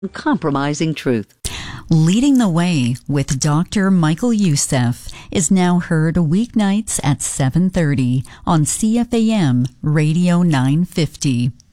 Compromising truth. Leading the Way with Dr. Michael Youssef is now heard weeknights at 7:30 on CFAM Radio 950.